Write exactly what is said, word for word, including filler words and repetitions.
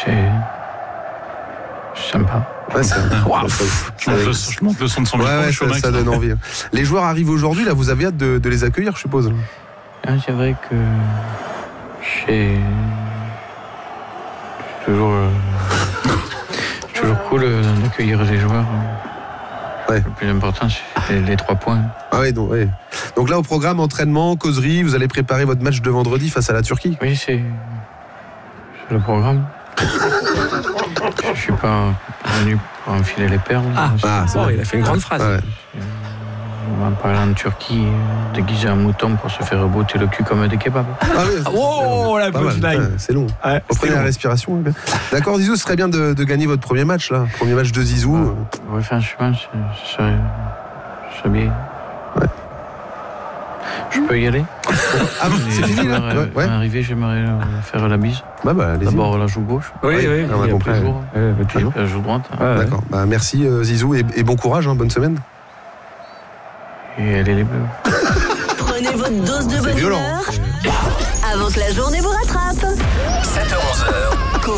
C'est sympa. Ouais, c'est Wow. Je monte le- je monte le son de son ouais, micro, ouais, je suis au ça, max, ça là. donne envie. Les joueurs arrivent aujourd'hui, là, vous avez hâte de, de les accueillir, je suppose. Ah, c'est vrai que c'est c'est toujours, euh, c'est toujours cool euh, d'accueillir les joueurs. Ouais. Le plus important, c'est les, les trois points. Ah ouais, donc, ouais. Donc là, au programme, entraînement, causerie, vous allez préparer votre match de vendredi face à la Turquie. Oui, c'est c'est le programme. Je suis pas venu pour enfiler les perles. Ah, Ah, c'est oh, vrai. il a fait une grande phrase. Ouais. On va parler en Turquie, euh, déguisé en mouton pour se faire botter le cul comme des kebabs. Ah oui, c'est- Oh, la pas mal. punchline. Ouais, c'est long. Ouais, Reprenez c'était la long. respiration. hein. D'accord, Zizou, ce serait bien de, de gagner votre premier match, là. Premier match de Zizou. Oui, franchement, ce ce serait, ce serait bien. Ouais. Je peux y aller? Ah bon, c'est fini, là? J'aimerais, Ouais, ouais. Arriver, j'aimerais euh, faire la bise. Bah, bah, allez-y. D'abord la joue gauche, Oui, Ouais, oui, on a il y a compris. toujours. Ouais, bah, toujours. puis la joue droite. Ouais, ouais. D'accord. Bah, merci, euh, Zizou, et, et bon courage, hein, bonne semaine. Et elle est les bleus. Prenez votre dose de bonne violent. humeur avant que la journée vous rattrape. sept heures onze.